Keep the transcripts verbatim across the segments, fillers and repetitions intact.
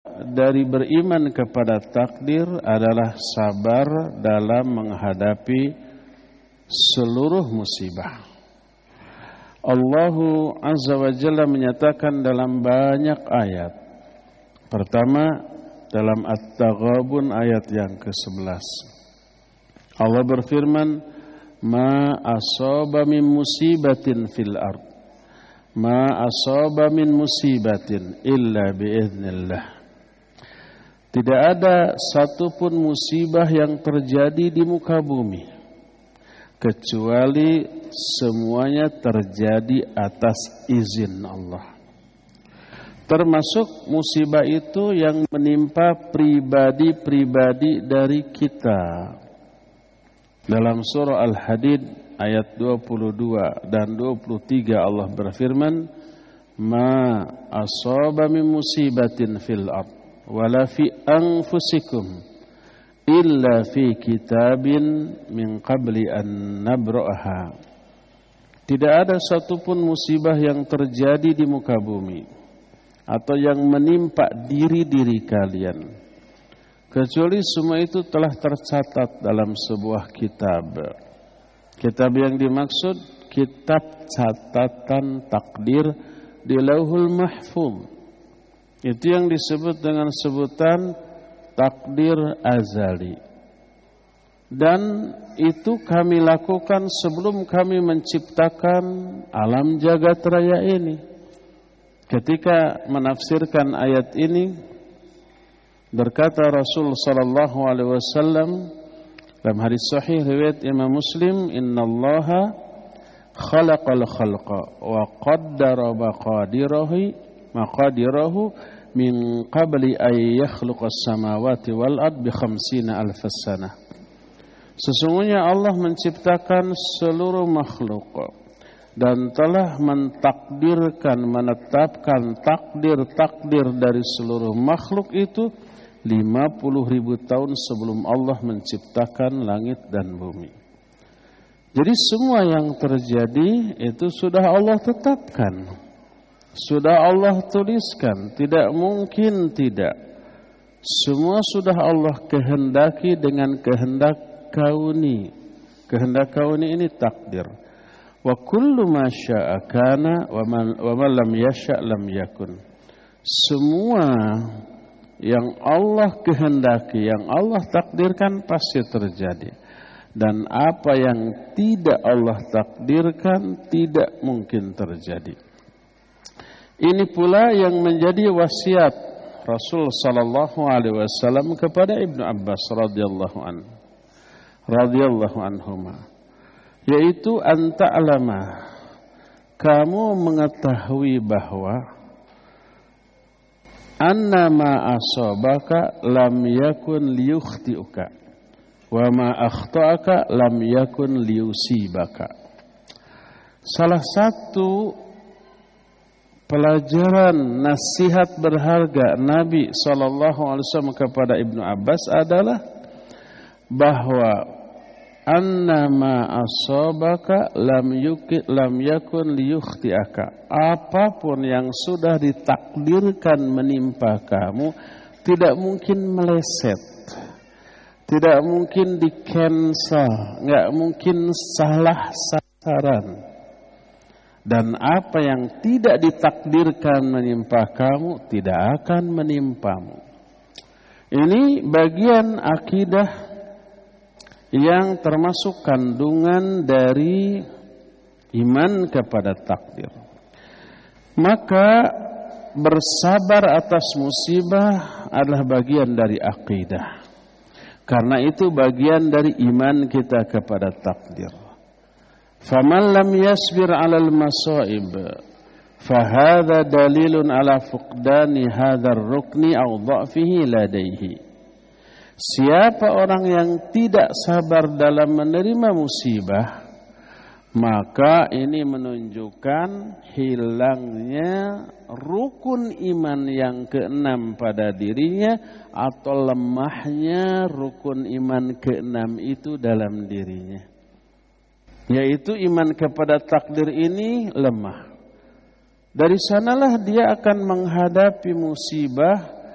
dari beriman kepada takdir adalah sabar dalam menghadapi seluruh musibah. Allah Azza wa Jalla menyatakan dalam banyak ayat. Pertama dalam At-Taghabun ayat yang kesebelas. Allah berfirman, "Ma asaba min musibatin fil ard, ma asaba min musibatin illa biiznillah." Tidak ada satupun musibah yang terjadi di muka bumi kecuali semuanya terjadi atas izin Allah. Termasuk musibah itu yang menimpa pribadi-pribadi dari kita. Dalam surah Al-Hadid ayat dua puluh dua dan dua puluh tiga Allah berfirman, "Ma asaba min musibatin fil ard wala fi anfusikum illa fi kitabin min qabli an nabra'aha." Tidak ada satupun musibah yang terjadi di muka bumi atau yang menimpa diri-diri kalian kecuali semua itu telah tercatat dalam sebuah kitab. Kitab yang dimaksud kitab catatan takdir di Lauhul Mahfuz. Itu yang disebut dengan sebutan takdir azali. Dan itu kami lakukan sebelum kami menciptakan alam jagat raya ini. Ketika menafsirkan ayat ini, berkata Rasul sallallahu alaihi wasallam dalam hadis sahih riwayat Imam Muslim, "Innallaha khalaqal khalqa wa qaddara maqadirahu maqadirahu min qabli ay yakhluqas samawati wal ard bi khamsina alf sanah." Sesungguhnya Allah menciptakan seluruh makhluk dan telah mentakdirkan, menetapkan takdir-takdir dari seluruh makhluk itu lima puluh ribu tahun sebelum Allah menciptakan langit dan bumi. Jadi semua yang terjadi itu sudah Allah tetapkan, sudah Allah tuliskan, tidak mungkin tidak. Semua sudah Allah kehendaki dengan kehendak kauni. Kehendak kauni ini takdir. Wa kullu ma syaa kana wa ma lam yasha lam yakun. Semua yang Allah kehendaki, yang Allah takdirkan pasti terjadi. Dan apa yang tidak Allah takdirkan tidak mungkin terjadi. Ini pula yang menjadi wasiat Rasul sallallahu alaihi wasallam kepada Ibnu Abbas radhiyallahu anhu. radhiyallahu anhuma, yaitu anta'lama, kamu mengetahui bahwa annama asabaka lam yakun liyukhti'uka wa ma akhta'aka lam yakun liyusibaka. Salah satu pelajaran nasihat berharga Nabi sallallahu alaihi wasallam kepada Ibnu Abbas adalah bahwa annama asabaka lam yukit lam yakun liyukhtiaka. Apapun yang sudah ditakdirkan menimpa kamu tidak mungkin meleset, tidak mungkin di cancel, nggak mungkin salah sasaran. Dan apa yang tidak ditakdirkan menimpa kamu tidak akan menimpamu. Ini bagian akidah yang termasuk kandungan dari iman kepada takdir. Maka bersabar atas musibah adalah bagian dari akidah. Karena itu bagian dari iman kita kepada takdir. Faman lam yasbir 'alal masaib fahadha dalilun 'ala fuqdani hadzal rukni aw dha'fihi ladaihi. Siapa orang yang tidak sabar dalam menerima musibah, maka ini menunjukkan hilangnya rukun iman yang keenam pada dirinya atau lemahnya rukun iman keenam itu dalam dirinya. Yaitu iman kepada takdir ini lemah. Dari sanalah dia akan menghadapi musibah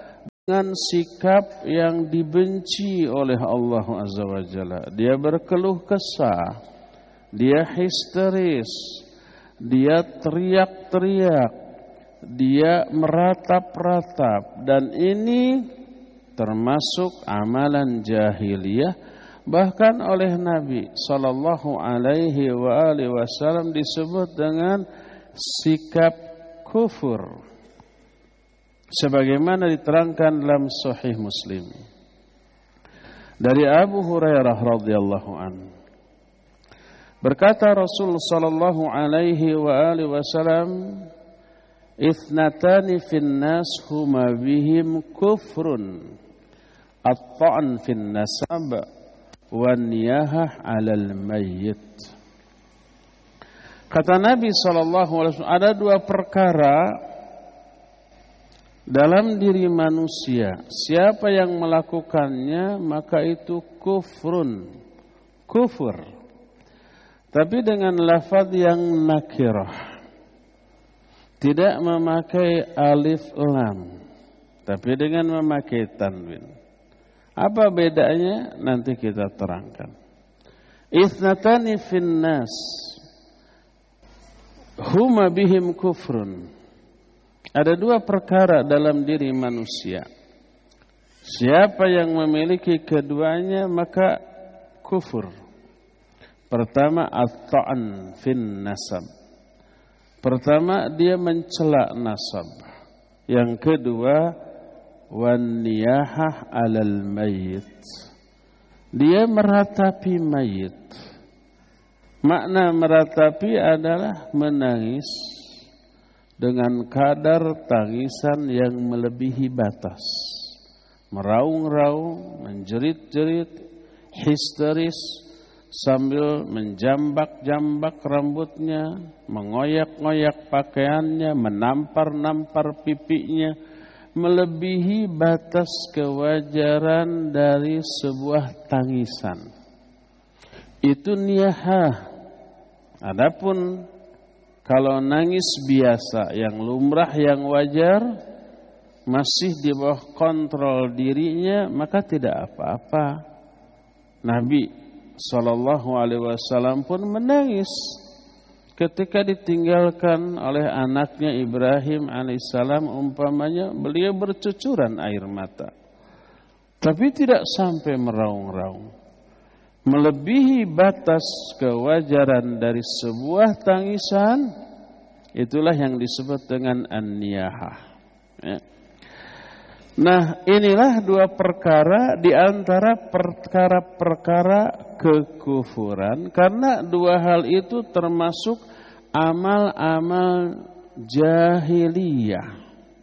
dengan sikap yang dibenci oleh Allah Azza wa Jalla. Dia berkeluh kesah, dia histeris, dia teriak-teriak, dia meratap-ratap, dan ini termasuk amalan jahiliyah. Bahkan oleh Nabi sallallahu alaihi wa alihi wasallam disebut dengan sikap kufur, sebagaimana diterangkan dalam Sahih Muslim dari Abu Hurairah radhiyallahu anhu. Berkata Rasul sallallahu alaihi wa alihi wasallam, "Ithnatani fin nas huma bihim kufrun, at-ta'n fin nasab wan niyahah 'alal mayyit." Kata Nabi sallallahu alaihi wasallam, ada dua perkara dalam diri manusia, siapa yang melakukannya maka itu kufrun, kufur, tapi dengan lafaz yang nakirah, tidak memakai alif lam, tapi dengan memakai tanwin. Apa bedanya? Nanti kita terangkan. Ithnatani fin nas huma bihim kufrun. Ada dua perkara dalam diri manusia, siapa yang memiliki keduanya maka kufur. Pertama, at-ta'n fin nasab. Pertama, dia mencela nasab. Yang kedua, wan niyahah 'alal mayyit. Dia meratapi mayit. Makna meratapi adalah menangis dengan kadar tangisan yang melebihi batas, meraung-raung, menjerit-jerit, histeris, sambil menjambak-jambak rambutnya, mengoyak-ngoyak pakaiannya, menampar-nampar pipinya, melebihi batas kewajaran dari sebuah tangisan. Itu niyahah. Adapun kalau nangis biasa yang lumrah, yang wajar, masih di bawah kontrol dirinya, maka tidak apa-apa. Nabi sallallahu alaihi wasallam pun menangis ketika ditinggalkan oleh anaknya Ibrahim alaihissalam, umpamanya beliau bercucuran air mata, tapi tidak sampai meraung-raung. Melebihi batas kewajaran dari sebuah tangisan, itulah yang disebut dengan an-niyahah. Ya. Nah, inilah dua perkara di antara perkara-perkara kekufuran, karena dua hal itu termasuk amal-amal jahiliyah.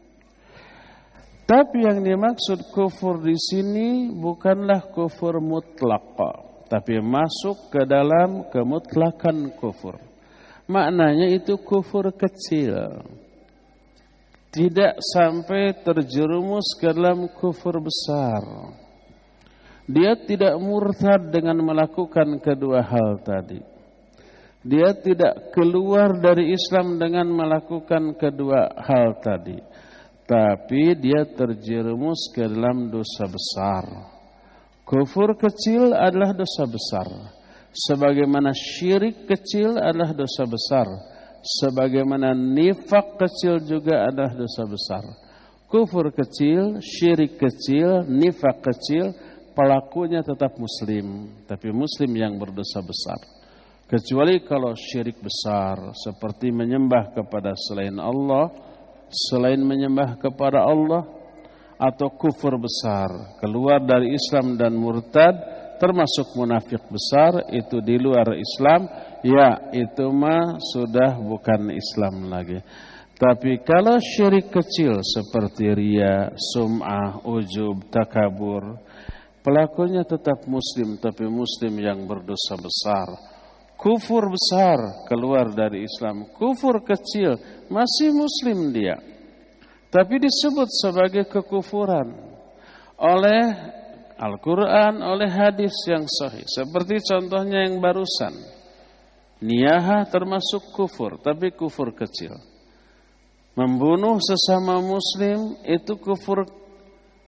Tapi yang dimaksud kufur di sini bukanlah kufur mutlak, tapi masuk ke dalam kemutlakan kufur. Maknanya itu kufur kecil, tidak sampai terjerumus ke dalam kufur besar. Dia tidak murtad dengan melakukan kedua hal tadi. Dia tidak keluar dari Islam dengan melakukan kedua hal tadi, tapi dia terjerumus ke dalam dosa besar. Kufur kecil adalah dosa besar, sebagaimana syirik kecil adalah dosa besar, sebagaimana nifak kecil juga adalah dosa besar. Kufur kecil, syirik kecil, nifak kecil, pelakunya tetap muslim, tapi muslim yang berdosa besar. Kecuali kalau syirik besar, seperti menyembah kepada selain Allah, selain menyembah kepada Allah, atau kufur besar, keluar dari Islam dan murtad, termasuk munafik besar, itu di luar Islam, ya itu mah sudah bukan Islam lagi. Tapi kalau syirik kecil seperti riya, sum'ah, ujub, takabur, pelakunya tetap muslim, tapi muslim yang berdosa besar. Kufur besar, keluar dari Islam. Kufur kecil, masih muslim dia, tapi disebut sebagai kekufuran oleh Al-Quran, oleh hadis yang sahih. Seperti contohnya yang barusan, niyahah termasuk kufur, tapi kufur kecil. Membunuh sesama muslim itu kufur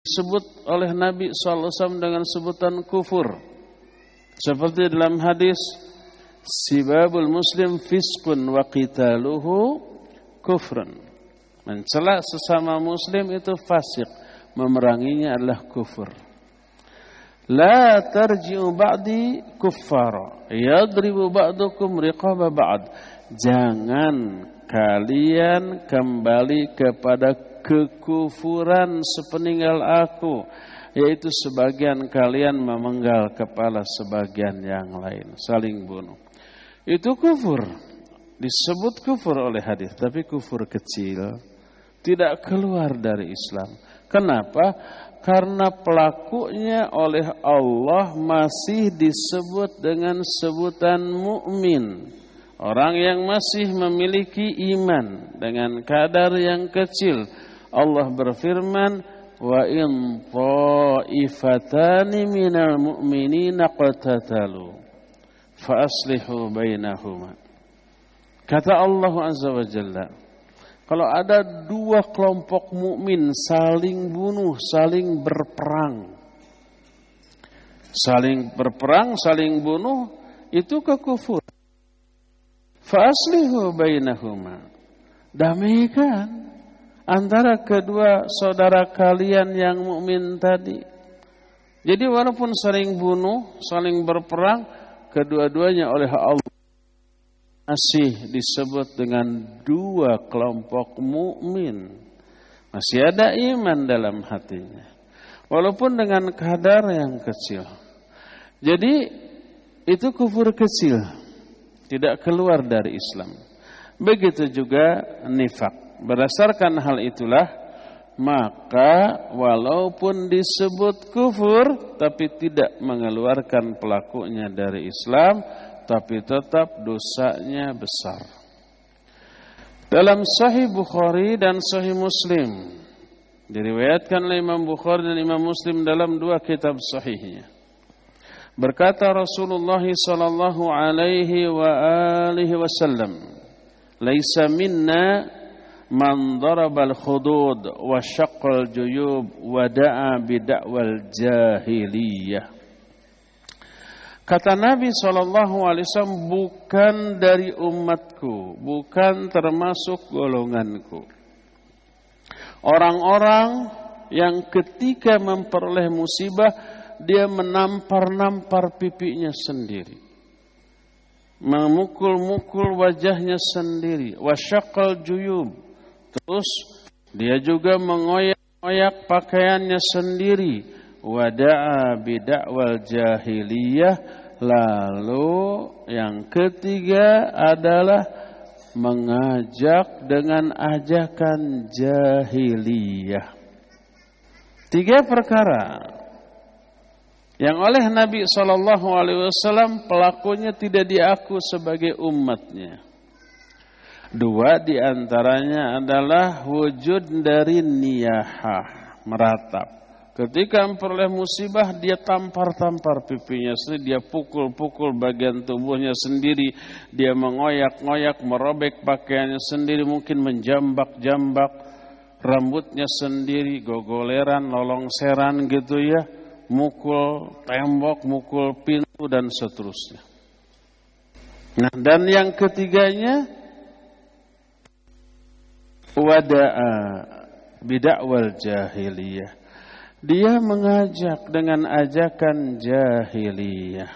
disebut oleh Nabi sallallahu alaihi wasallam dengan sebutan kufur. Seperti dalam hadis, sibabul muslim fiskun wa qitaluhu kufrun. Mencela sesama muslim itu fasik, memeranginya adalah kufur. La tarji'u ba'di kuffara yadribu ba'dukum riqaba ba'd. Jangan kalian kembali kepada kekufuran sepeninggal aku, yaitu sebagian kalian memenggal kepala sebagian yang lain, saling bunuh. Itu kufur, disebut kufur oleh hadis, tapi kufur kecil, tidak keluar dari Islam. Kenapa? Karena pelakunya oleh Allah masih disebut dengan sebutan mukmin. Orang yang masih memiliki iman dengan kadar yang kecil. Allah berfirman, wa in ta'ifatani minal mu'minina qatatalu fa aslihu bainahuma. Kata Allah Azza wa Jalla, kalau ada dua kelompok mukmin saling bunuh, saling berperang. Saling berperang, saling bunuh, itu kekufuran. Fa aslihu bainahuma. Damaikan antara kedua saudara kalian yang mukmin tadi. Jadi walaupun saling bunuh, saling berperang, kedua-duanya oleh Allah masih disebut dengan dua kelompok mukmin. Masih ada iman dalam hatinya, walaupun dengan kadar yang kecil. Jadi itu kufur kecil, tidak keluar dari Islam. Begitu juga nifak. Berdasarkan hal itulah, maka walaupun disebut kufur, tapi tidak mengeluarkan pelakunya dari Islam, tapi tetap dosanya besar. Dalam Sahih Bukhari dan Sahih Muslim, diriwayatkan oleh Imam Bukhari dan Imam Muslim dalam dua kitab sahihnya. Berkata Rasulullah sallallahu alaihi wa alihi wasallam, "Laisa minna man darabal khudud wa syaqqal juyub wa da'a bid'wal jahiliyah." Kata Nabi sallallahu alaihi wasallam, bukan dari umatku, bukan termasuk golonganku. Orang-orang yang ketika memperoleh musibah, dia menampar-nampar pipinya sendiri, memukul-mukul wajahnya sendiri, wasyaqqal juyub. Terus dia juga mengoyak-ngoyak pakaiannya sendiri, wada'a bid'wal jahiliyah. Lalu yang ketiga adalah mengajak dengan ajakan jahiliyah. Tiga perkara yang oleh Nabi sallallahu alaihi wasallam pelakunya tidak diaku sebagai umatnya. Dua di antaranya adalah wujud dari niyahah, meratap. Ketika memperoleh musibah, dia tampar-tampar pipinya sendiri, dia pukul-pukul bagian tubuhnya sendiri, dia mengoyak-ngoyak, merobek pakaiannya sendiri, mungkin menjambak-jambak rambutnya sendiri, gogoleran, lolongseran gitu ya, mukul tembok, mukul pintu dan seterusnya. Nah, dan yang ketiganya wada'a bid'wal jahiliyah. Dia mengajak dengan ajakan jahiliyah.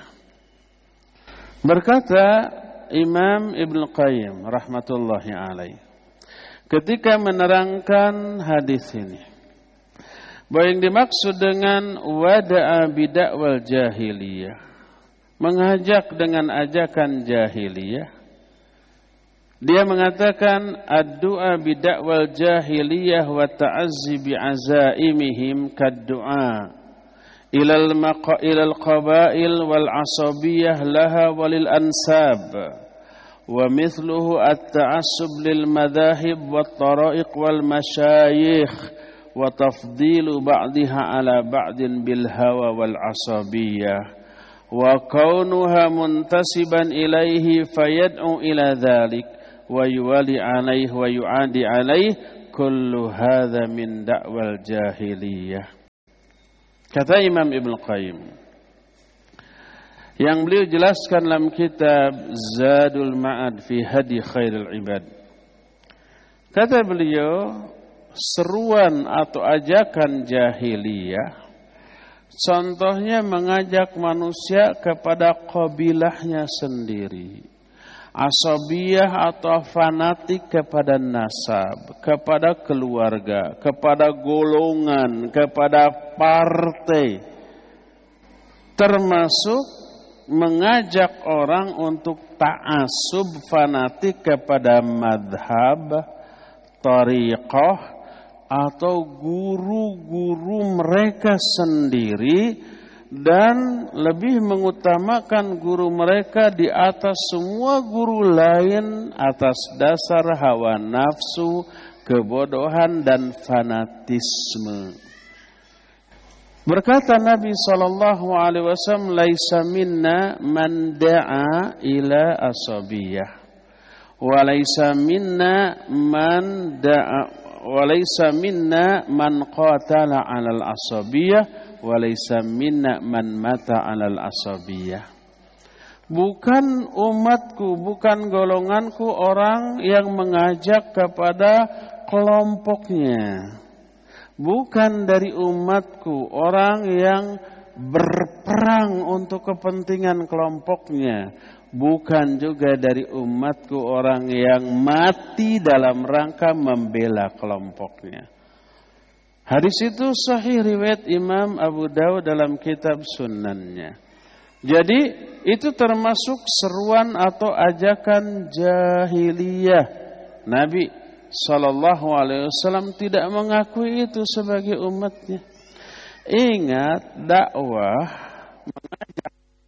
Berkata Imam Ibnu Qayyim rahmatullahi alaih ketika menerangkan hadis ini, bahwa yang dimaksud dengan wada'a bid'wal jahiliyah, mengajak dengan ajakan jahiliyah, dia mengatakan ad-du'a bid'wal jahiliyah wa ta'azzi bi'azaimihim kad-du'a ilal maqa ilal qabail wal asabiyah laha walil ansab wa mithluhu at-ta'assub lil madahib wat tara'iq wal masyayikh wa tafdilu ba'diha ala ba'din bil hawa wal asabiyah wa kaunuha muntasiban ilaihi fayad'u ila dhalik wa yuwali alaih wa yu'adi alaih kullu hadha min da'wal jahiliyah. Kata Imam Ibnu Qayyim, yang beliau jelaskan dalam kitab Zadul Ma'ad fi Hadi Khairil Ibad. Kata beliau, seruan atau ajakan jahiliyah contohnya mengajak manusia kepada qabilahnya sendiri. Asabiyah atau fanatik kepada nasab, kepada keluarga, kepada golongan, kepada partai. Termasuk mengajak orang untuk ta'assub fanatik kepada madhab, tariqah, atau guru-guru mereka sendiri, dan lebih mengutamakan guru mereka di atas semua guru lain atas dasar hawa nafsu, kebodohan, dan fanatisme. Berkata Nabi sallallahu alaihi wasallam, "Laisa minna man da'a ila asabiyah, wa laisa minna man da'a wa laisa minna man qatala 'alal asabiyah, wa laisa minna man mata 'alal asabiyah." Bukan umatku, bukan golonganku orang yang mengajak kepada kelompoknya. Bukan dari umatku orang yang berperang untuk kepentingan kelompoknya. Bukan juga dari umatku orang yang mati dalam rangka membela kelompoknya. Hadis itu sahih riwayat Imam Abu Dawud dalam kitab sunannya. Jadi itu termasuk seruan atau ajakan jahiliyah. Nabi sallallahu alaihi wasallam tidak mengakui itu sebagai umatnya. Ingat, dakwah mengajak.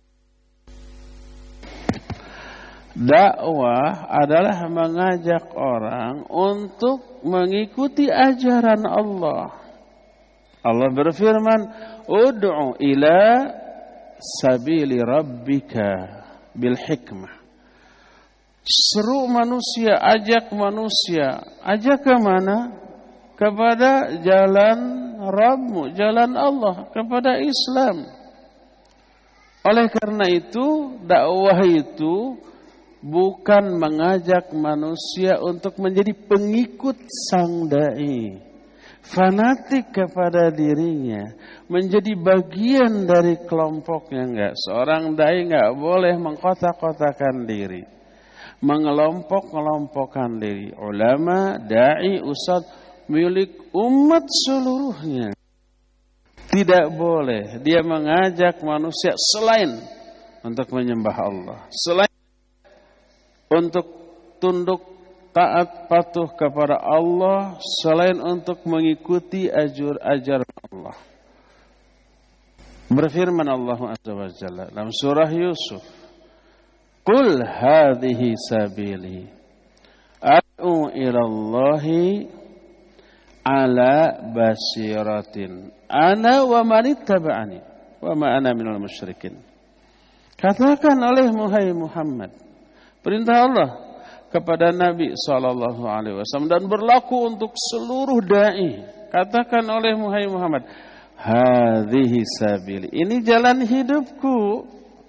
Dakwah adalah mengajak orang untuk mengikuti ajaran Allah. Allah berfirman, "Ud'u ila sabili rabbika bil hikmah." Seru manusia, ajak manusia. Ajak ke mana? Kepada jalan Rabbmu, jalan Allah, kepada Islam. Oleh karena itu, dakwah itu bukan mengajak manusia untuk menjadi pengikut sang dai, fanatik kepada dirinya, menjadi bagian dari kelompoknya. Enggak, seorang dai enggak boleh mengkotak-kotakan diri, mengelompok-kelompokkan diri. Ulama, dai, ustaz milik umat seluruhnya. Tidak boleh dia mengajak manusia selain untuk menyembah Allah, selain untuk tunduk taat patuh kepada Allah, selain untuk mengikuti ajaran Allah. Berfirman Allah Azza wa Jalla dalam surah Yusuf, "Qul hadhihi sabili ad'u ila Allahi ala basiratin ana wa man ittaba'ani wa ma ana minal musyrikin." Katakan oleh Muhammad, perintah Allah kepada Nabi sallallahu alaihi wasallam dan berlaku untuk seluruh dai. Katakan oleh Muhammad, hadhihi sabili, ini jalan hidupku.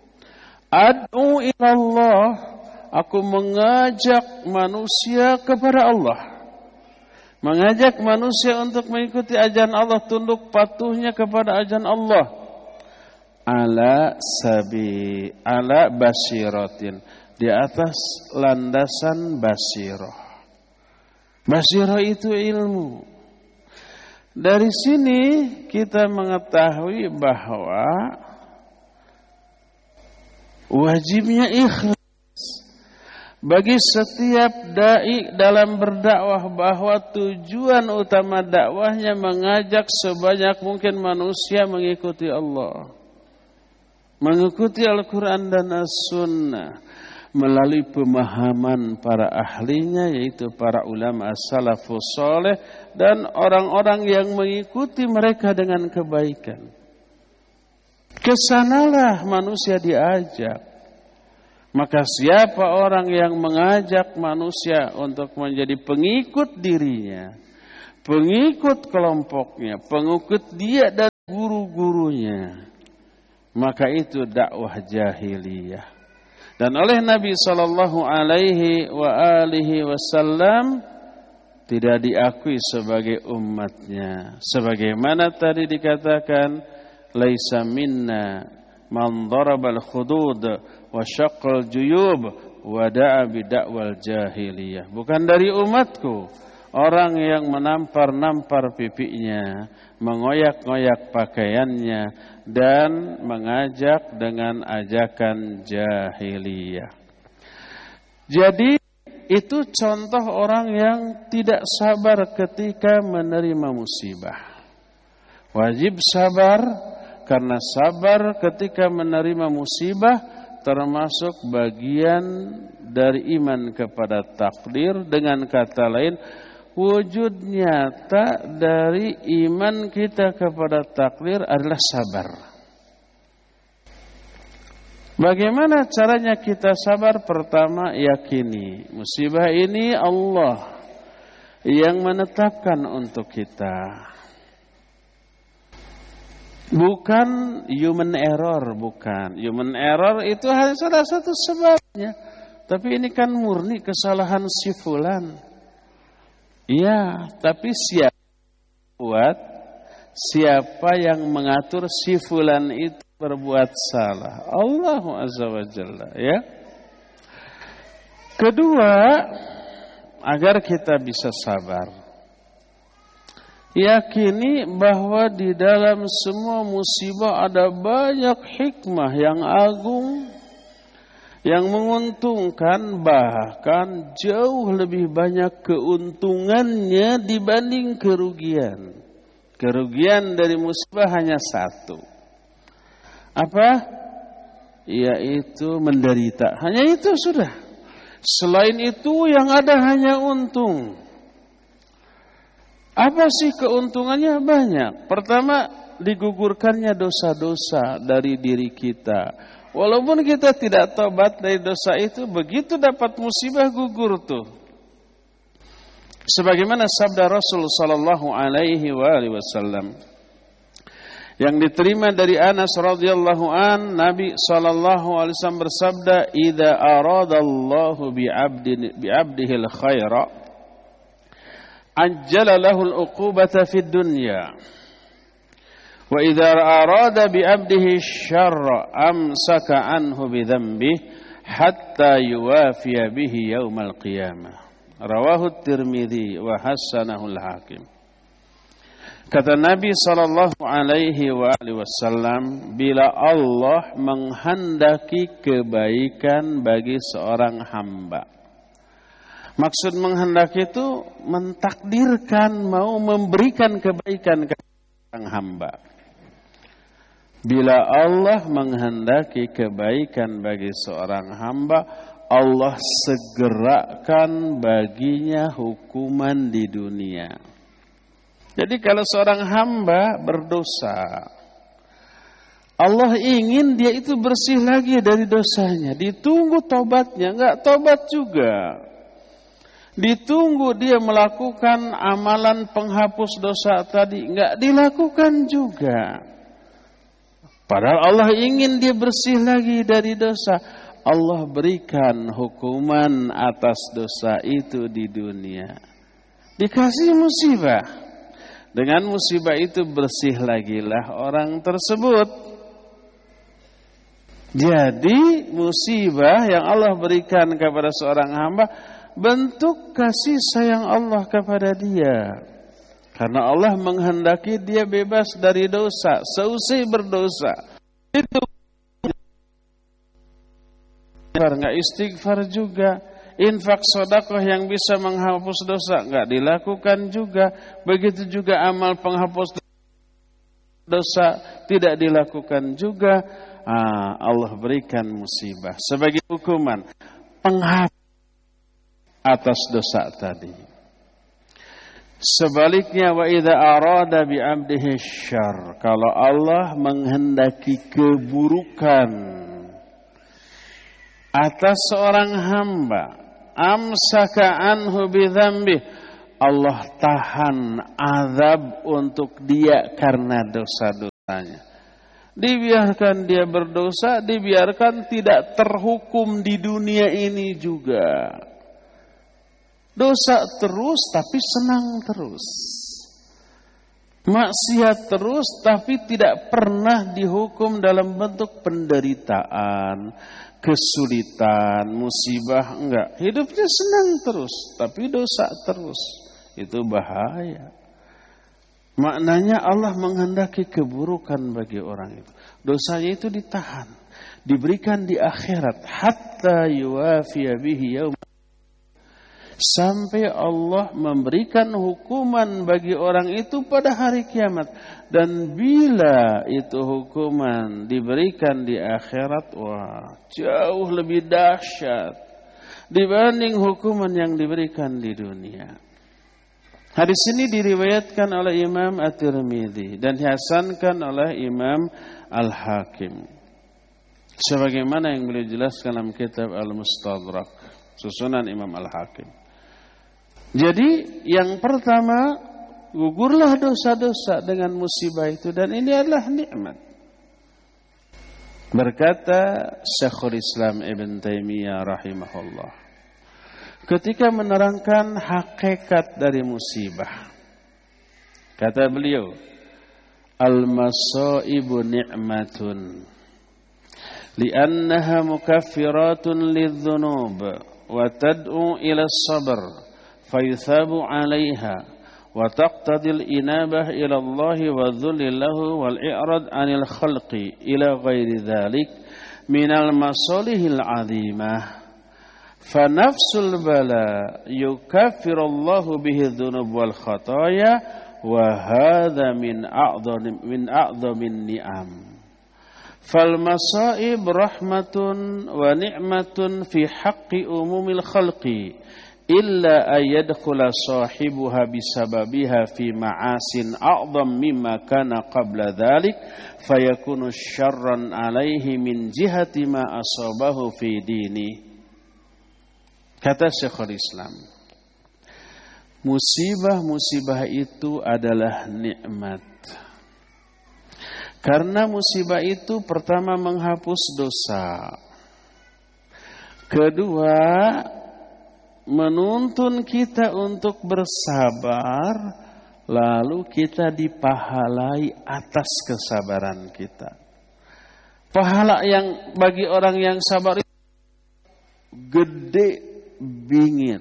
Ad'u ila Allah, aku mengajak manusia kepada Allah. Mengajak manusia untuk mengikuti ajaran Allah, tunduk patuhnya kepada ajaran Allah. Ala sabi, ala basiratin, di atas landasan basirah. Basirah itu ilmu. Dari sini kita mengetahui bahwa wajibnya ikhlas bagi setiap dai dalam berdakwah, bahwa tujuan utama dakwahnya mengajak sebanyak mungkin manusia mengikuti Allah, mengikuti Al-Quran dan As-Sunnah melalui pemahaman para ahlinya, yaitu para ulama as-salafus saleh dan orang-orang yang mengikuti mereka dengan kebaikan. Kesanalah manusia diajak. Maka siapa orang yang mengajak manusia untuk menjadi pengikut dirinya, pengikut kelompoknya, pengikut dia dan guru-gurunya, maka itu dakwah jahiliyah. Dan oleh Nabi sallallahu alaihi wa alihi wasallam tidak diakui sebagai umatnya. Sebagaimana tadi dikatakan, laisa minna man darabal khudud wa syaqqal juyub wa da'a bidakwal jahiliyah. Bukan dari umatku orang yang menampar-nampar pipinya, mengoyak-ngoyak pakaiannya, dan mengajak dengan ajakan jahiliyah. Jadi itu contoh orang yang tidak sabar ketika menerima musibah. Wajib sabar, karena sabar ketika menerima musibah termasuk bagian dari iman kepada takdir. Dengan kata lain, wujud nyata dari iman kita kepada takdir adalah sabar. Bagaimana caranya kita sabar? Pertama, yakini musibah ini Allah yang menetapkan untuk kita. Bukan human error, bukan. Human error itu hanya salah satu sebabnya. Tapi ini kan murni kesalahan si fulan. Iya, tapi siapa buat, siapa yang mengatur si fulan itu berbuat salah? Allah Azza wa Jalla, ya. Kedua, agar kita bisa sabar, yakini bahwa di dalam semua musibah ada banyak hikmah yang agung, yang menguntungkan, bahkan jauh lebih banyak keuntungannya dibanding kerugian. Kerugian dari musibah hanya satu. Apa? Yaitu menderita. Hanya itu sudah. Selain itu yang ada hanya untung. Apa sih keuntungannya? Banyak. Pertama, digugurkannya dosa-dosa dari diri kita. Walaupun kita tidak tobat dari dosa itu, begitu dapat musibah gugur tuh. Sebagaimana sabda Rasul sallallahu alaihi wasallam yang diterima dari Anas radhiyallahu an, Nabi sallallahu alaihi wasallam bersabda, "Idza aradallahu bi'abdin bi'abdihil khaira, ajjala lahul uqubata fid dunya. Wa idza arada bi 'abdihi syarra amsaka anhu bi dhanbihi hatta yuwafiya bihi yaumal qiyamah." Rawahu Tirmidzi wa hasanahu al-Hakim. Kata Nabi sallallahu alaihi wasallam, bila Allah menghendaki kebaikan bagi seorang hamba. Maksud menghendaki itu mentakdirkan, mau memberikan kebaikan kepada seorang hamba. Bila Allah menghendaki kebaikan bagi seorang hamba, Allah segerakan baginya hukuman di dunia. Jadi kalau seorang hamba berdosa, Allah ingin dia itu bersih lagi dari dosanya. Ditunggu tobatnya, enggak tobat juga. Ditunggu dia melakukan amalan penghapus dosa tadi, enggak dilakukan juga. Padahal Allah ingin dia bersih lagi dari dosa. Allah berikan hukuman atas dosa itu di dunia. Dikasih musibah. Dengan musibah itu bersih lagilah orang tersebut. Jadi musibah yang Allah berikan kepada seorang hamba bentuk kasih sayang Allah kepada dia. Karena Allah menghendaki dia bebas dari dosa, seusai berdosa. Itu enggak istighfar juga, infak sedekah yang bisa menghapus dosa enggak dilakukan juga. Begitu juga amal penghapus dosa tidak dilakukan juga. Ah, Allah berikan musibah sebagai hukuman penghapus atas dosa tadi. Sebaliknya, wa idza arada bi 'abdihi syarr, kalau Allah menghendaki keburukan atas seorang hamba, amsaka anhu bi dzambi, Allah tahan azab untuk dia karena dosa-dosa. Dibiarkan dia berdosa, dibiarkan tidak terhukum di dunia ini juga. Dosa terus tapi senang terus. Maksiat terus tapi tidak pernah dihukum dalam bentuk penderitaan, kesulitan, musibah, enggak. Hidupnya senang terus tapi dosa terus. Itu bahaya. Maknanya Allah menghendaki keburukan bagi orang itu. Dosanya itu ditahan, diberikan di akhirat hatta yuwafiya bihi yaum, sampai Allah memberikan hukuman bagi orang itu pada hari kiamat. Dan bila itu hukuman diberikan di akhirat, wah, jauh lebih dahsyat dibanding hukuman yang diberikan di dunia. Hadis ini diriwayatkan oleh Imam At-Tirmidzi dan dihasankan oleh Imam Al-Hakim. Sebagaimana yang beliau jelaskan dalam kitab Al-Mustadrak, susunan Imam Al-Hakim. Jadi yang pertama, gugurlah dosa-dosa dengan musibah itu, dan ini adalah nikmat. Berkata Syekhul Islam Ibn Taimiyah rahimahullah ketika menerangkan hakikat dari musibah, kata beliau, al-masaibu ni'matun li'annaha mukaffiratun lidh-dhunub wa tad'u ila as-sabr fayuthabu 'alayha wa taqtadi al-inabah ila Allah wa dhulli lahu wal i'rad 'anil khalqi ila ghairi dhalik minal masalihil 'azimah. Fanafsul bala yukaffirullahu bihi dzunub wal khataya wa hadza min a'dham min a'dhamin ni'am. Fal masaib rahmatun wa ni'matun fi haqqi umumil khalqi illa ayyadkhula sahibuha bisababiha fi ma'asin a'dham mimma kana qabla dhalik fayakunu syarran alaihi min jihati ma asabahu fi dini. Kata Syekhul Islam, musibah-musibah itu adalah nikmat. Karena musibah itu pertama menghapus dosa, kedua menuntun kita untuk bersabar, lalu kita dipahalai atas kesabaran kita. Pahala yang bagi orang yang sabar itu gede bingit.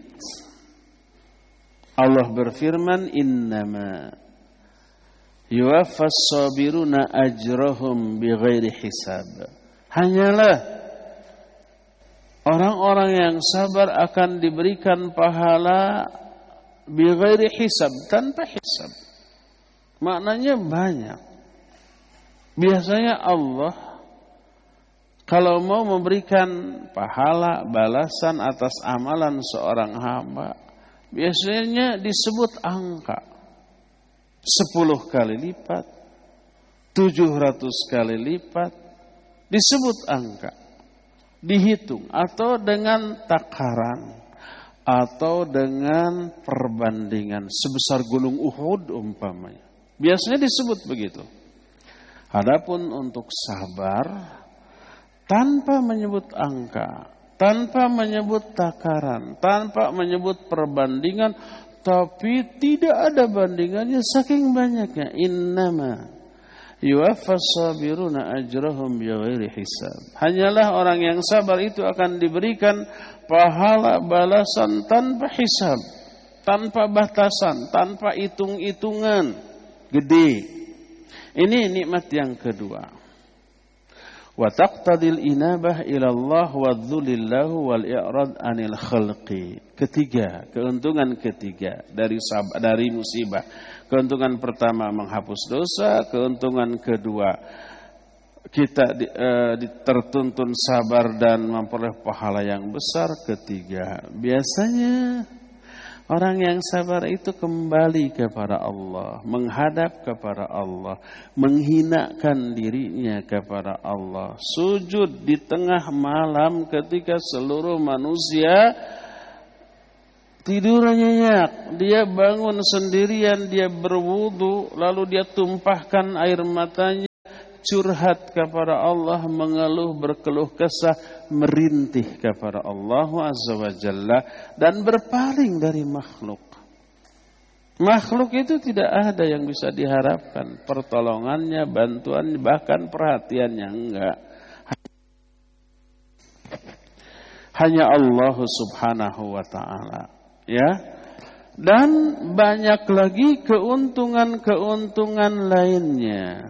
Allah berfirman, innama yuwaffas sabiruna ajrahum bighairi hisab. Hanyalah orang-orang yang sabar akan diberikan pahala bighairi hisab, tanpa hisab. Maknanya banyak. Biasanya Allah kalau mau memberikan pahala balasan atas amalan seorang hamba, biasanya disebut angka. Sepuluh kali lipat, tujuh ratus kali lipat, disebut angka. Dihitung atau dengan takaran atau dengan perbandingan sebesar gunung Uhud umpamanya. Biasanya disebut begitu. Adapun untuk sabar, tanpa menyebut angka, tanpa menyebut takaran, tanpa menyebut perbandingan, tapi tidak ada bandingannya saking banyaknya. Innama yuwaffas sabiruna ajrahum bighairi hisab. Hanyalah orang yang sabar itu akan diberikan pahala balasan tanpa hisab, tanpa batasan, tanpa hitung-hitungan. Gede. Ini nikmat yang kedua. Wa taqtadil inabah ila Allah wa dzulillahu wal i'rad anil khalqi. Ketiga, keuntungan ketiga dari sab- dari musibah. Keuntungan pertama menghapus dosa, keuntungan kedua kita di, uh, tertuntun sabar dan memperoleh pahala yang besar. Ketiga, biasanya orang yang sabar itu kembali kepada Allah, menghadap kepada Allah, menghinakan dirinya kepada Allah, sujud di tengah malam ketika seluruh manusia tidur nyenyak. Dia bangun sendirian, dia berwudu, lalu dia tumpahkan air matanya curhat kepada Allah, mengeluh, berkeluh kesah, merintih kepada Allah Azza wa Jalla, dan berpaling dari makhluk. Makhluk itu tidak ada yang bisa diharapkan pertolongannya, bantuannya, bahkan perhatiannya, enggak. Hanya Allah Subhanahu wa ta'ala, ya. Dan banyak lagi keuntungan-keuntungan lainnya.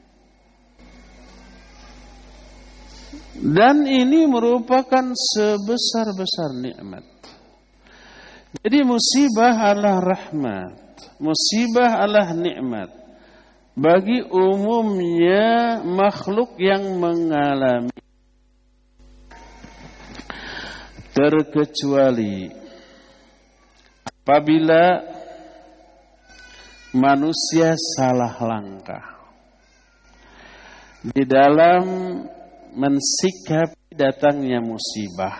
Dan ini merupakan sebesar-besar nikmat. Jadi musibah adalah rahmat, musibah adalah nikmat bagi umumnya makhluk yang mengalami, terkecuali apabila manusia salah langkah di dalam mensikapi datangnya musibah.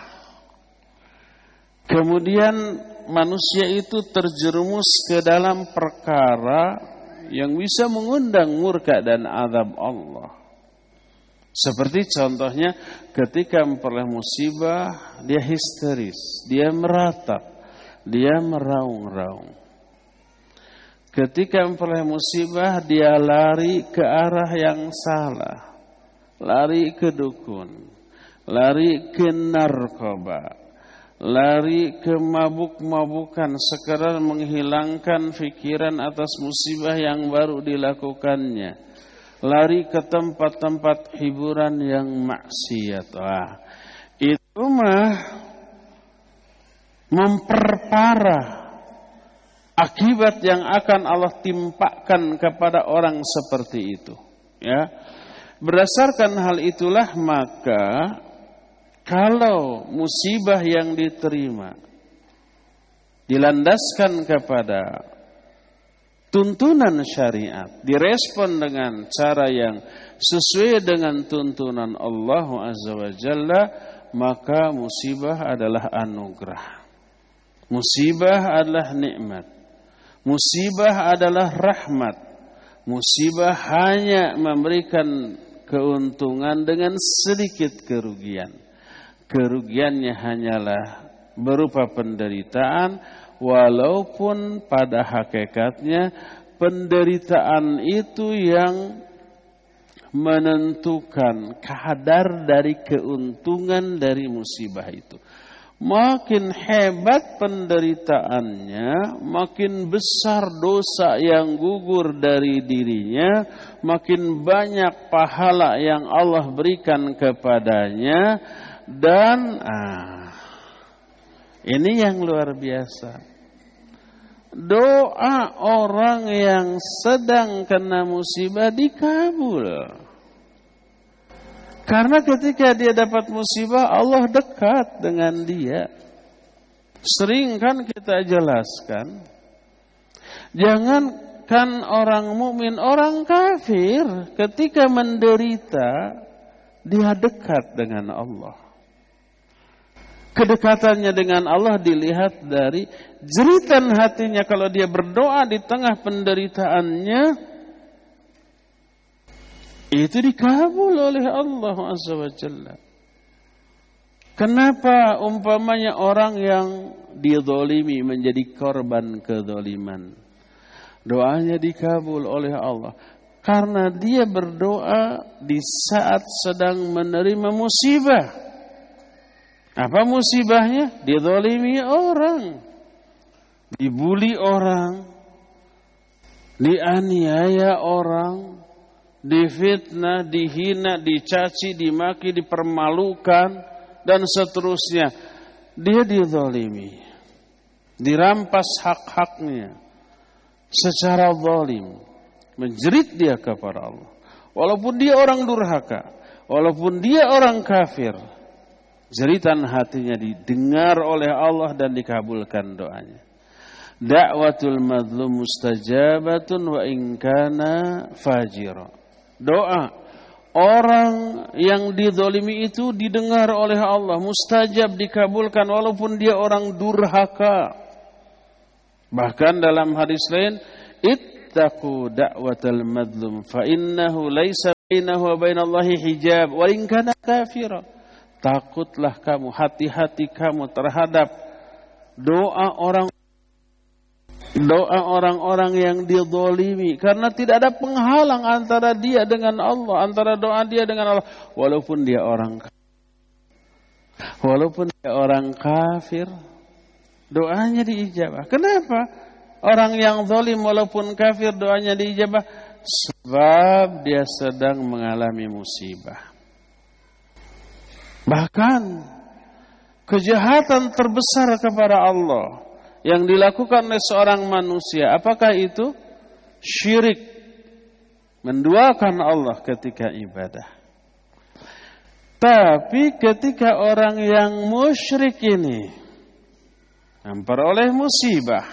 Kemudian manusia itu terjerumus ke dalam perkara yang bisa mengundang murka dan azab Allah. Seperti contohnya ketika memperoleh musibah, dia histeris, dia meratap, dia meraung-raung. Ketika memperoleh musibah, dia lari ke arah yang salah, lari ke dukun, lari ke narkoba, lari ke mabuk-mabukan, sekadar menghilangkan fikiran atas musibah yang baru dilakukannya, lari ke tempat-tempat hiburan yang maksiat. Wah, itu mah memperparah akibat yang akan Allah timpakan kepada orang seperti itu, ya. Berdasarkan hal itulah maka kalau musibah yang diterima dilandaskan kepada tuntunan syariat, direspon dengan cara yang sesuai dengan tuntunan Allah Azza wa Jalla, maka musibah adalah anugerah. Musibah adalah nikmat. Musibah adalah rahmat. Musibah hanya memberikan keuntungan dengan sedikit kerugian. Kerugiannya hanyalah berupa penderitaan, walaupun pada hakikatnya penderitaan itu yang menentukan kadar dari keuntungan dari musibah itu. Makin hebat penderitaannya, makin besar dosa yang gugur dari dirinya, makin banyak pahala yang Allah berikan kepadanya. Dan ah, ini yang luar biasa, doa orang yang sedang kena musibah dikabul. Karena ketika dia dapat musibah, Allah dekat dengan dia. Sering kan kita jelaskan, jangankan orang mukmin, orang kafir ketika menderita, dia dekat dengan Allah. Kedekatannya dengan Allah dilihat dari jeritan hatinya kalau dia berdoa di tengah penderitaannya, itu dikabul oleh Allah Azza wa Jalla. Kenapa umpamanya orang yang dizalimi menjadi korban kezaliman, doanya dikabul oleh Allah? Karena dia berdoa di saat sedang menerima musibah. Apa musibahnya? Dizalimi orang, dibuli orang, dianiaya orang, difitnah, dihina, dicaci, dimaki, dipermalukan, dan seterusnya. Dia dizalimi, dirampas hak-haknya secara zalim, menjerit dia kepada Allah. Walaupun dia orang durhaka, walaupun dia orang kafir, jeritan hatinya didengar oleh Allah dan dikabulkan doanya. Da'watul mazlum mustajabatun wa in kana fajira. Doa orang yang dizalimi itu didengar oleh Allah, mustajab, dikabulkan walaupun dia orang durhaka. Bahkan dalam hadis lain, ittaqu da'watal mazlum fa innahu laisa bainahu wa bainallahi hijab wa in kana kafira. Takutlah kamu, hati-hati kamu terhadap doa orang doa orang-orang yang dizalimi, karena tidak ada penghalang antara dia dengan Allah, antara doa dia dengan Allah, walaupun dia orang walaupun dia orang kafir, doanya diijabah. Kenapa? Orang yang zalim walaupun kafir doanya diijabah, sebab dia sedang mengalami musibah. Bahkan kejahatan terbesar kepada Allah yang dilakukan oleh seorang manusia, apakah itu? Syirik, menduakan Allah ketika ibadah. Tapi ketika orang yang musyrik ini memperoleh musibah,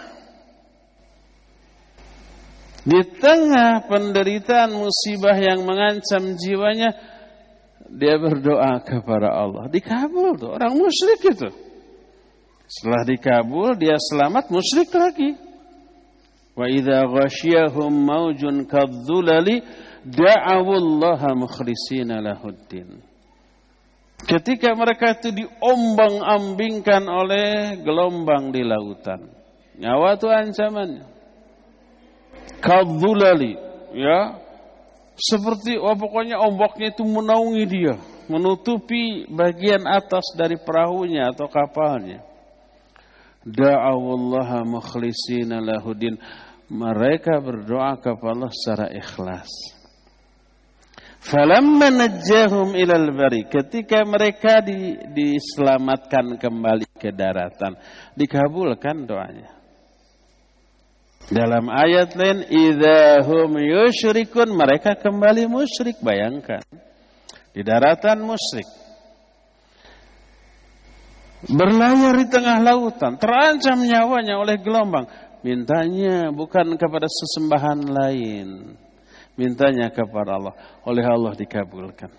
di tengah penderitaan musibah yang mengancam jiwanya, dia berdoa kepada Allah, dikabul tuh orang musyrik itu. Setelah dikabul, dia selamat, musyrik lagi. Wa idza ghasyiyahum maujun kadzulali da'awullaha mukhlishina lahuddin. Ketika mereka itu diombang-ambingkan oleh gelombang di lautan, nyawa itu ancamannya. Kadzulali, ya, seperti oh pokoknya ombaknya itu menaungi dia, menutupi bagian atas dari perahunya atau kapalnya. Da'awullaha mukhlishina lahuddin. Mereka berdoa kepada Allah secara ikhlas. Falamma najjahum ilal bari, ketika mereka di, diselamatkan kembali ke daratan, dikabulkan doanya. Dalam ayat lain, idzahum yusyrikun, mereka kembali musyrik. Bayangkan, di daratan musyrik, berlayar di tengah lautan, terancam nyawanya oleh gelombang. Mintanya bukan kepada sesembahan lain, mintanya kepada Allah. Oleh Allah dikabulkan.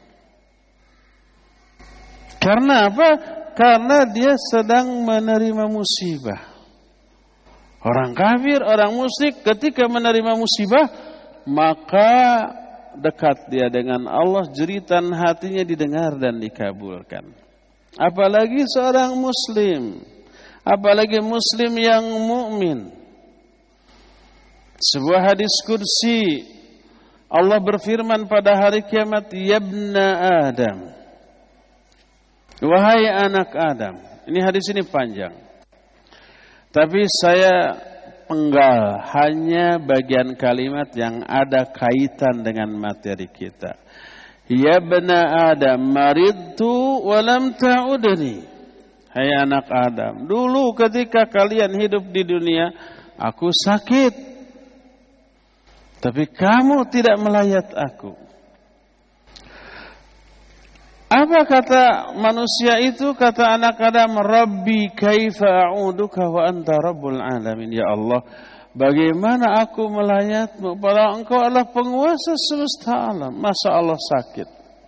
Karena apa? Karena dia sedang menerima musibah. Orang kafir, orang musyrik ketika menerima musibah, maka dekat dia dengan Allah, jeritan hatinya didengar dan dikabulkan. Apalagi seorang muslim, apalagi muslim yang mukmin. Sebuah hadis qudsi, Allah berfirman pada hari kiamat, ya ibna Adam, wahai anak Adam. Ini hadis ini panjang, tapi saya penggal hanya bagian kalimat yang ada kaitan dengan materi kita. Ya ibna Adam, maridtu wa lam ta'udni. Hai anak Adam, dulu ketika kalian hidup di dunia, aku sakit, tapi kamu tidak melayat aku. Apa kata manusia itu? Kata anak Adam, Rabbi kaifa a'uduka wa anta rabbul alamin. Ya Allah, bagaimana aku melayatmu padahal engkau adalah penguasa semesta alam. Masa Allah sakit?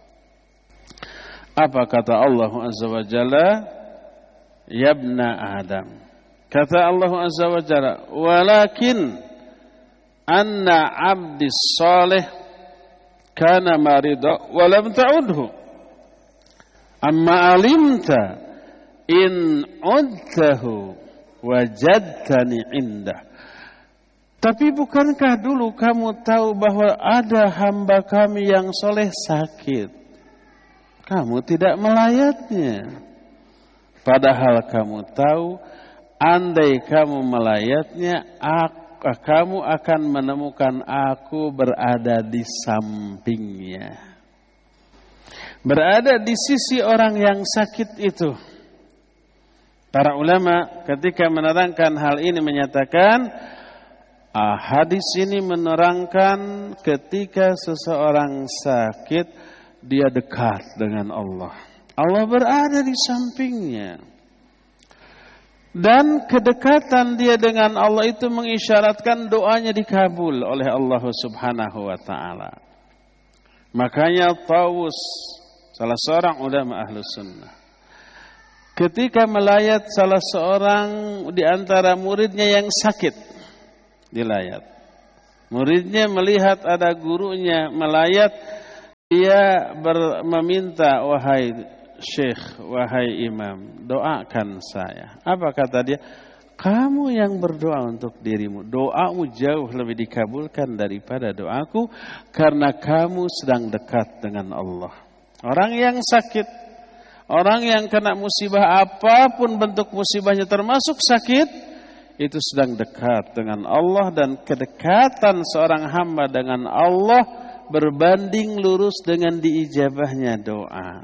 Apa kata Allah Azza wa Jalla? Ya ibna Adam. Kata Allah Azza wa Jalla, walakin anna abdi salih kana marida wa lam ta'udhu. Amma alimta in udtahu wajadtani indah. Tapi bukankah dulu kamu tahu bahwa ada hamba kami yang soleh sakit? Kamu tidak melayatnya. Padahal kamu tahu, andai kamu melayatnya, aku, kamu akan menemukan aku berada di sampingnya. Berada di sisi orang yang sakit itu. Para ulama ketika menerangkan hal ini menyatakan, ah, hadis ini menerangkan ketika seseorang sakit, dia dekat dengan Allah. Allah berada di sampingnya. Dan kedekatan dia dengan Allah itu mengisyaratkan doanya dikabul oleh Allah Subhanahu wa ta'ala. Makanya Tawus, salah seorang ulama Ahlus Sunnah, ketika melayat salah seorang di antara muridnya yang sakit, dilayat. Muridnya melihat ada gurunya melayat, Dia ber, meminta, wahai syekh, wahai imam, doakan saya. Apa kata dia? Kamu yang berdoa untuk dirimu. Doamu jauh lebih dikabulkan daripada doaku, karena kamu sedang dekat dengan Allah. Orang yang sakit, orang yang kena musibah, apapun bentuk musibahnya termasuk sakit, itu sedang dekat dengan Allah. Dan kedekatan seorang hamba dengan Allah berbanding lurus dengan diijabahnya doa.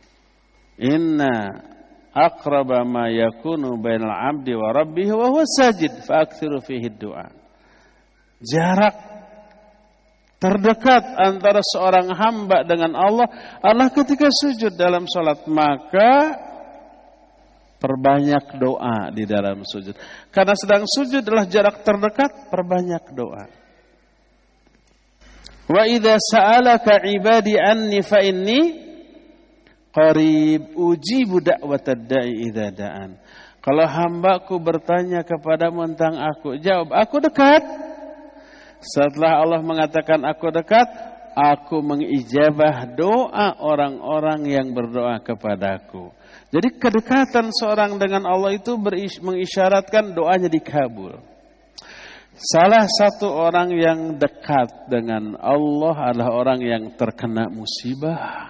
Inna aqraba ma yakunu bainal abdi wa rabbih wa huwa sajid fa aktsiru fihi du'a. Jarak terdekat antara seorang hamba dengan Allah adalah ketika sujud dalam salat, maka perbanyak doa di dalam sujud. Karena sedang sujud adalah jarak terdekat, perbanyak doa. Wa idza sa'alaka 'ibadi anni fa inni qarib ujibu da'watad da'i idza da'an. Kalau hambaku bertanya kepadamu tentang aku, jawab, aku dekat. Setelah Allah mengatakan aku dekat, aku mengijabah doa orang-orang yang berdoa kepadaku. Jadi kedekatan seorang dengan Allah itu mengisyaratkan doanya dikabul. Salah satu orang yang dekat dengan Allah adalah orang yang terkena musibah.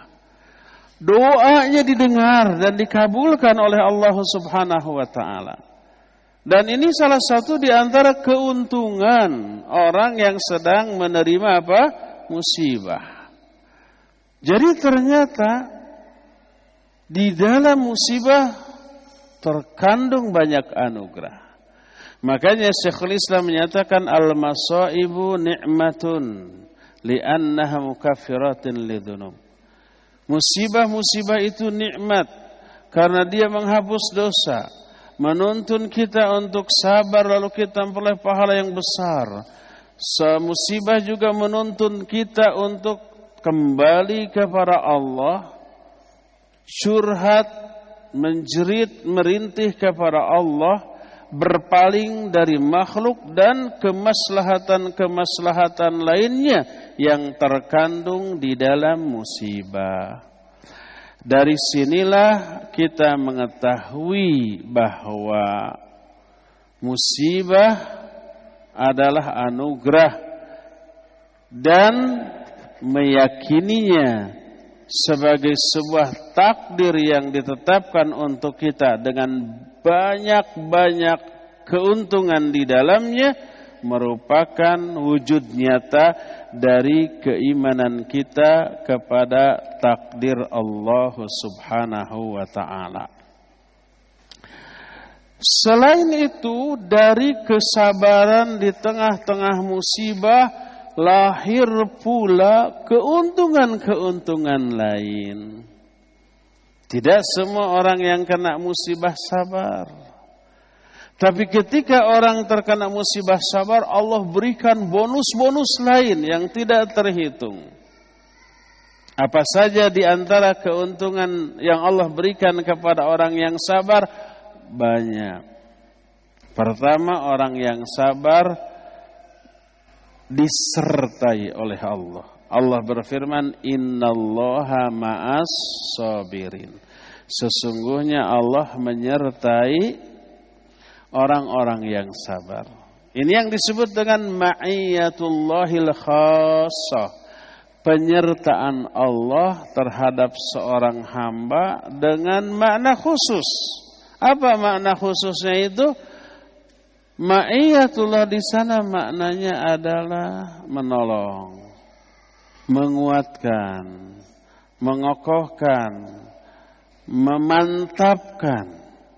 Doanya didengar dan dikabulkan oleh Allah Subhanahu wa taala. Dan ini salah satu di antara keuntungan orang yang sedang menerima apa? Musibah. Jadi ternyata di dalam musibah terkandung banyak anugerah. Makanya Syekhul Islam menyatakan al-masaibu ni'matun li'annaha mukaffiratun lidhunub. Musibah-musibah itu nikmat karena dia menghapus dosa, menuntun kita untuk sabar lalu kita memperoleh pahala yang besar. Musibah juga menuntun kita untuk kembali kepada Allah, curhat, menjerit, merintih kepada Allah, berpaling dari makhluk dan kemaslahatan-kemaslahatan lainnya yang terkandung di dalam musibah. Dari sinilah kita mengetahui bahwa musibah adalah anugerah dan meyakininya sebagai sebuah takdir yang ditetapkan untuk kita dengan banyak-banyak keuntungan di dalamnya, merupakan wujud nyata dari keimanan kita kepada takdir Allah Subhanahu wa taala. Selain itu, dari kesabaran di tengah-tengah musibah lahir pula keuntungan-keuntungan lain. Tidak semua orang yang kena musibah sabar. Tapi ketika orang terkena musibah sabar, Allah berikan bonus-bonus lain yang tidak terhitung. Apa saja di antara keuntungan yang Allah berikan kepada orang yang sabar? Banyak. Pertama, orang yang sabar disertai oleh Allah. Allah berfirman, innallaha ma'as sabirin. Sesungguhnya Allah menyertai orang-orang yang sabar. Ini yang disebut dengan ma'iyatullahil khassah. Penyertaan Allah terhadap seorang hamba dengan makna khusus. Apa makna khususnya itu? Ma'iyatullah di sana maknanya adalah menolong, menguatkan, mengokohkan, memantapkan.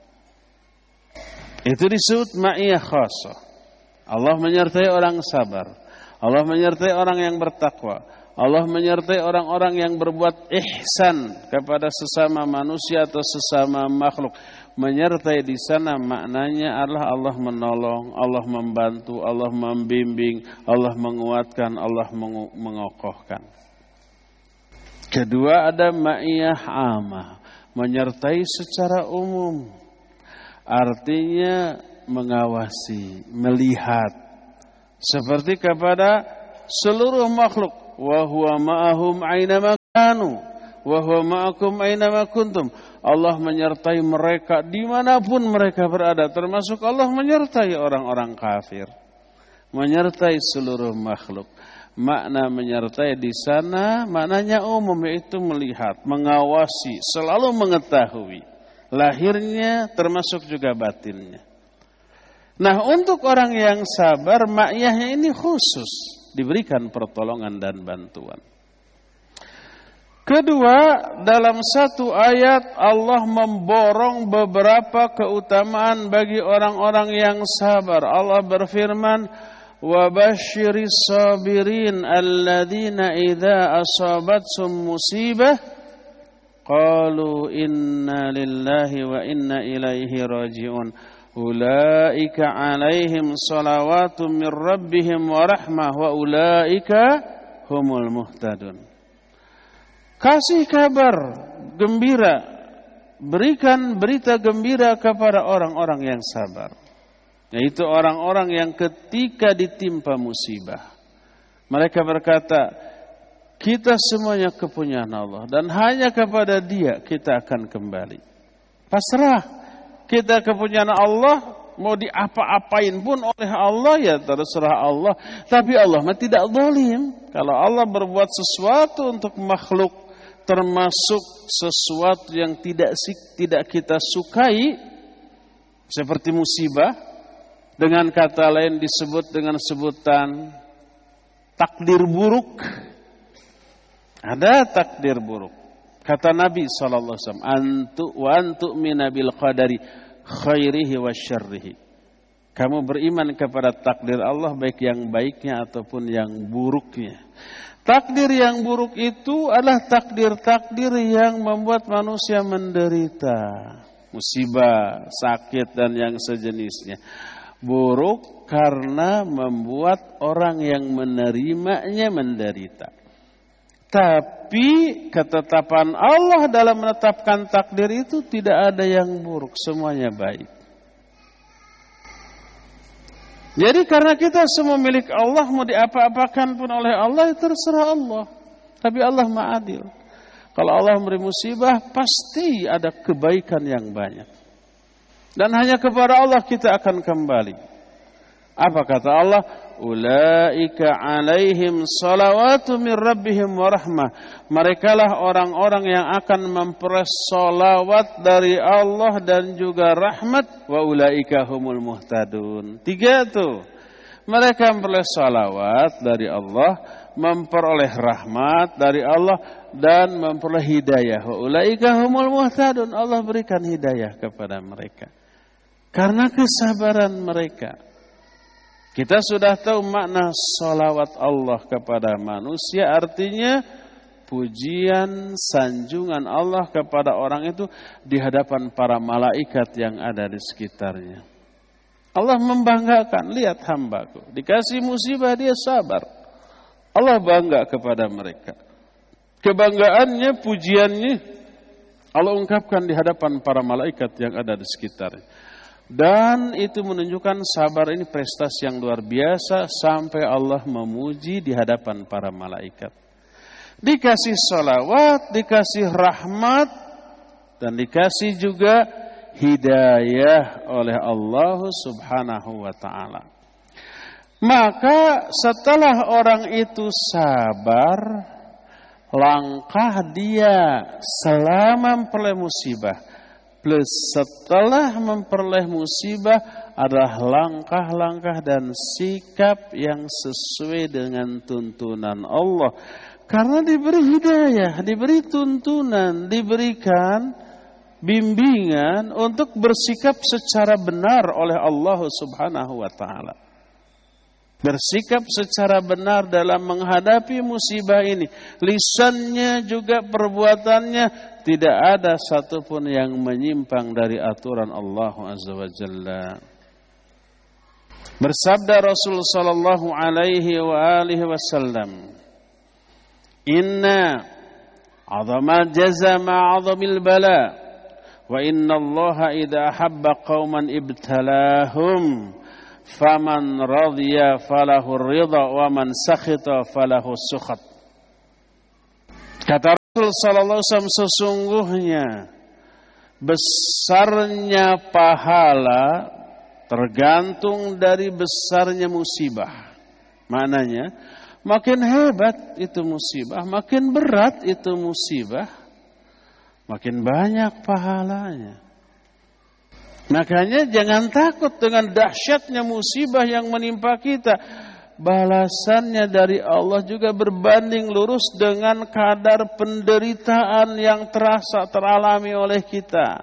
Itu disebut ma'iyah khassah. Allah menyertai orang sabar. Allah menyertai orang yang bertakwa. Allah menyertai orang-orang yang berbuat ihsan kepada sesama manusia atau sesama makhluk. Menyertai di sana maknanya adalah Allah menolong, Allah membantu, Allah membimbing, Allah menguatkan, Allah mengokohkan. Kedua, ada ma'iyah amah, menyertai secara umum. Artinya mengawasi, melihat seperti kepada seluruh makhluk. Wa huwa ma'ahum aina anu wa huwa ma'akum aina ma kuntum. Allah menyertai mereka dimanapun mereka berada, termasuk Allah menyertai orang-orang kafir, menyertai seluruh makhluk. Makna menyertai di sana maknanya umum, yaitu melihat, mengawasi, selalu mengetahui lahirnya termasuk juga batinnya. Nah, untuk orang yang sabar, ma'iyahnya ini khusus, diberikan pertolongan dan bantuan. Kedua, dalam satu ayat Allah memborong beberapa keutamaan bagi orang-orang yang sabar. Allah berfirman, وَبَشِّرِ الصَّابِرِينَ الَّذِينَ إِذَا أَصَابَتْهُمْ مُصِيبَةٌ قَالُوا إِنَّا لِلَّهِ وَإِنَّا إِلَيْهِ رَاجِعُونَ أُولَئِكَ عَلَيْهِمْ صَلَوَاتٌ مِّن رَّبِّهِمْ وَرَحْمَةٌ وَأُولَئِكَ هُمُ الْمُهْتَدُونَ. Kasih kabar gembira, berikan berita gembira kepada orang-orang yang sabar, yaitu orang-orang yang ketika ditimpa musibah, mereka berkata, kita semuanya kepunyaan Allah dan hanya kepada Dia kita akan kembali. Pasrah, kita kepunyaan Allah, mau diapa-apain pun oleh Allah ya terserah Allah. Tapi Allah mah tidak zalim. Kalau Allah berbuat sesuatu untuk makhluk, termasuk sesuatu yang tidak tidak kita sukai, seperti musibah, dengan kata lain disebut dengan sebutan takdir buruk. Ada takdir buruk. Kata Nabi sallallahu alaihi wasallam, "Antu wa antu'mina bil qadari khairihi wa syarrihi." Kamu beriman kepada takdir Allah, baik yang baiknya ataupun yang buruknya. Takdir yang buruk itu adalah takdir-takdir yang membuat manusia menderita, musibah, sakit dan yang sejenisnya. Buruk karena membuat orang yang menerimanya menderita. Tapi ketetapan Allah dalam menetapkan takdir itu tidak ada yang buruk, semuanya baik. Jadi karena kita semua milik Allah, mau diapa-apakan pun oleh Allah, terserah Allah. Tapi Allah Maha Adil. Kalau Allah memberi musibah, pasti ada kebaikan yang banyak. Dan hanya kepada Allah kita akan kembali. Apa kata Allah? Ulaika alaihim salawatu min rabbihim wa rahmah. Merekalah orang-orang yang akan memperoleh salawat dari Allah dan juga rahmat. Wa ulaika humul muhtadun. Tiga itu. Mereka memperoleh salawat dari Allah, memperoleh rahmat dari Allah, dan memperoleh hidayah. Wa ulaika humul muhtadun. Allah berikan hidayah kepada mereka karena kesabaran mereka. Kita sudah tahu makna salawat Allah kepada manusia, artinya pujian, sanjungan Allah kepada orang itu di hadapan para malaikat yang ada di sekitarnya. Allah membanggakan, lihat hambaku, dikasih musibah dia sabar. Allah bangga kepada mereka. Kebanggaannya, pujiannya Allah ungkapkan di hadapan para malaikat yang ada di sekitarnya. Dan itu menunjukkan sabar ini prestasi yang luar biasa sampai Allah memuji di hadapan para malaikat. Dikasih salawat, dikasih rahmat, dan dikasih juga hidayah oleh Allah subhanahu wa ta'ala. Maka setelah orang itu sabar, langkah dia selama memperoleh musibah plus setelah memperoleh musibah adalah langkah-langkah dan sikap yang sesuai dengan tuntunan Allah. Karena diberi hidayah, diberi tuntunan, diberikan bimbingan untuk bersikap secara benar oleh Allah subhanahu wa ta'ala. Bersikap secara benar dalam menghadapi musibah ini. Lisannya juga perbuatannya tidak ada satupun yang menyimpang dari aturan Allah Azza wa Jalla. Bersabda Rasul sallallahu alaihi wa alihi wasallam, "Inna 'azamal jaza ma'azamil bala, wa inna Allaha idza ahabba qauman ibtalahum, faman radhiya falahu ridha wa man sakhita falahu sukhat." Kata sallallahu alaihi wasallam, sesungguhnya besarnya pahala tergantung dari besarnya musibah. Maknanya, makin hebat itu musibah, makin berat itu musibah, makin banyak pahalanya. Makanya jangan takut dengan dahsyatnya musibah yang menimpa kita. Balasannya dari Allah juga berbanding lurus dengan kadar penderitaan yang terasa teralami oleh kita.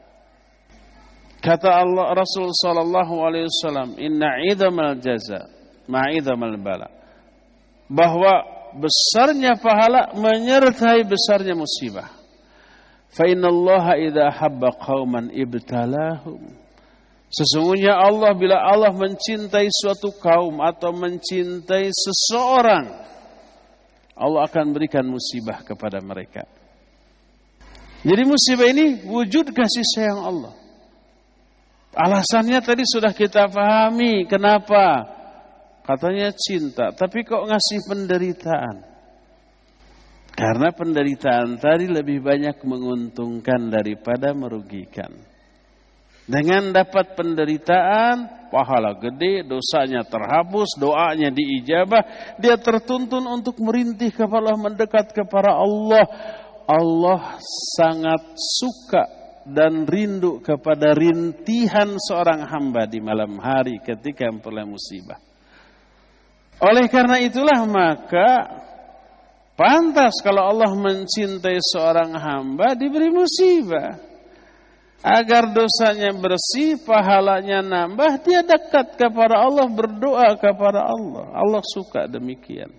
Kata Allah Rasul sallallahu alaihi wasallam, "Inna 'idzamal jaza ma'idzamal bala." Bahwa besarnya pahala menyertai besarnya musibah. Fa innallaha idza habba qauman ibtalahum. Sesungguhnya Allah, bila Allah mencintai suatu kaum atau mencintai seseorang, Allah akan berikan musibah kepada mereka. Jadi musibah ini wujud kasih sayang Allah. Alasannya tadi sudah kita pahami. Kenapa? Katanya cinta. Tapi kok ngasih penderitaan? Karena penderitaan tadi lebih banyak menguntungkan daripada merugikan. Dengan dapat penderitaan, pahala gede, dosanya terhapus, doanya diijabah. Dia tertuntun untuk merintih kepada Allah, mendekat kepada Allah. Allah sangat suka dan rindu kepada rintihan seorang hamba di malam hari ketika memperoleh musibah. Oleh karena itulah maka pantas kalau Allah mencintai seorang hamba diberi musibah. Agar dosanya bersih, pahalanya nambah, dia dekat kepada Allah, berdoa kepada Allah. Allah suka demikian.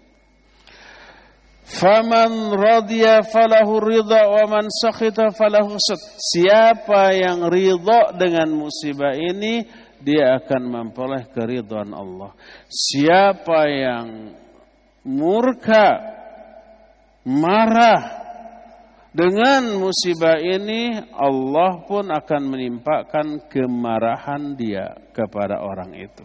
Faman radiya falahu ridha wa man sakhita falahu sud. Siapa yang ridha dengan musibah ini, dia akan memperoleh keridhaan Allah. Siapa yang murka, marah dengan musibah ini, Allah pun akan menimpakan kemarahan dia kepada orang itu.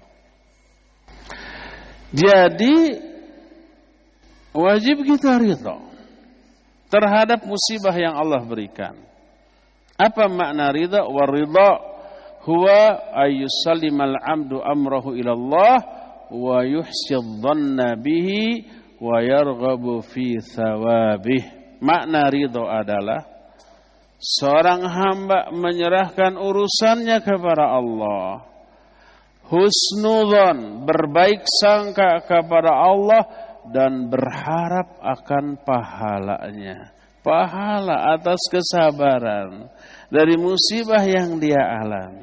Jadi wajib kita ridha terhadap musibah yang Allah berikan. Apa makna ridha? Waridha huwa ayyusallimal amdu amrahu ilallah wa yuhsidhanna bihi wa yarghabu fi thawabih. Makna ridha adalah seorang hamba menyerahkan urusannya kepada Allah, husnudzon, berbaik sangka kepada Allah, dan berharap akan pahalanya. Pahala atas kesabaran dari musibah yang dia alami.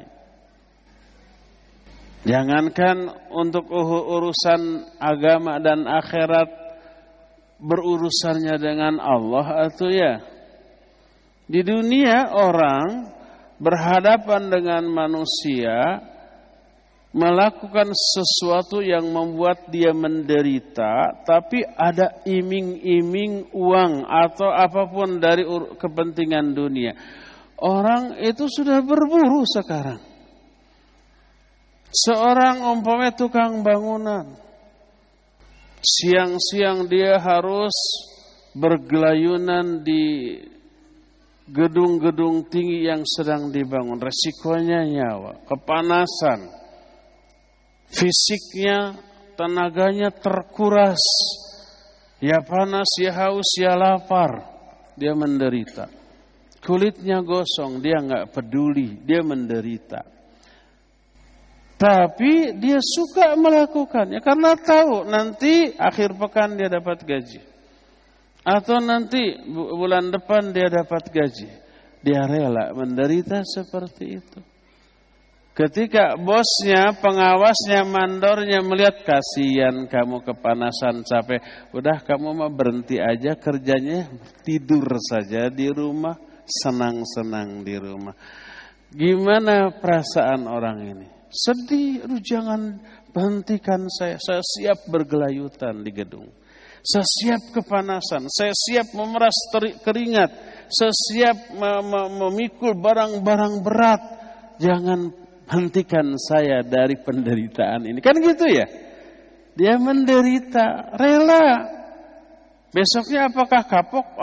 Jangankan untuk urusan agama dan akhirat, berurusannya dengan Allah atau ya. Di dunia orang berhadapan dengan manusia, melakukan sesuatu yang membuat dia menderita, tapi ada iming-iming uang atau apapun dari kepentingan dunia. Orang itu sudah berburu sekarang. Seorang umpamanya tukang bangunan, siang-siang dia harus bergelayunan di gedung-gedung tinggi yang sedang dibangun. Resikonya nyawa, kepanasan, fisiknya, tenaganya terkuras. Ya panas, ya haus, ya lapar, dia menderita. Kulitnya gosong, dia enggak peduli, dia menderita. Tapi dia suka melakukannya karena tahu nanti akhir pekan dia dapat gaji. Atau nanti bulan depan dia dapat gaji. Dia rela menderita seperti itu. Ketika bosnya, pengawasnya, mandornya melihat, kasihan kamu kepanasan capek, udah kamu mah berhenti aja kerjanya, tidur saja di rumah, senang-senang di rumah. Gimana perasaan orang ini? Sedih, aduh jangan berhentikan saya, saya siap bergelayutan di gedung. Saya siap kepanasan, saya siap memeras keringat, saya siap memikul barang-barang berat. Jangan hentikan saya dari penderitaan ini. Kan gitu ya? Dia menderita, rela. Besoknya apakah kapok?